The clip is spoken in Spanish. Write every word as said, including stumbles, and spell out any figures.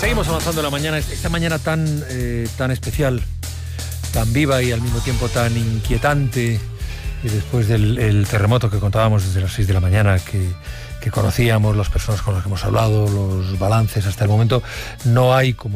Seguimos avanzando la mañana, esta mañana tan, eh, tan especial, tan viva y al mismo tiempo tan inquietante, y después del el terremoto que contábamos desde las seis de la mañana, que, que conocíamos, las personas con las que hemos hablado, los balances hasta el momento, no hay como